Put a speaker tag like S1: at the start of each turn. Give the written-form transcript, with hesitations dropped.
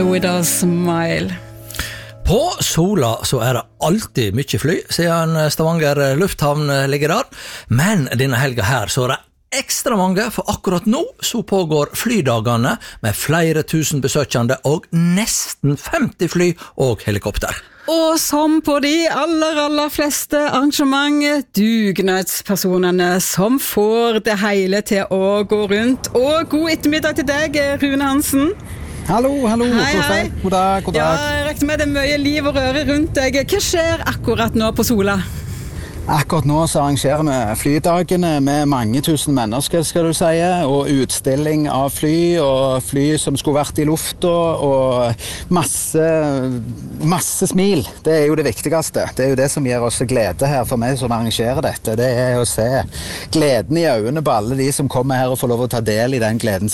S1: With a smile.
S2: På Sola så det alltid mye fly, siden Stavanger lufthavn ligger der. Men denne helga her så det ekstra mange, for akkurat nå så pågår flydagene med flere tusen besøkende og nesten 50 fly og helikopter.
S1: Og som på de aller fleste arrangement, dugnadspersonene som får det hele til å gå rundt. Og god ettermiddag til deg, Rune Hansen.
S3: Hallo,
S1: Hei.
S3: God dag.
S1: Ja, jeg rekte med det mye liv og røre rundt deg. Hva skjer akkurat nå på Sola?
S3: Akkurat nå så arrangerer vi flydagene med mange tusen mennesker, skal du si, og utstilling av fly, og fly som skulle vært i lufta, og masse smil. Det jo det viktigste. Det jo det som gir oss glede her for meg som arrangerer dette. Det å se gleden i øynene på alle de som kommer her og får lov å ta del i den gleden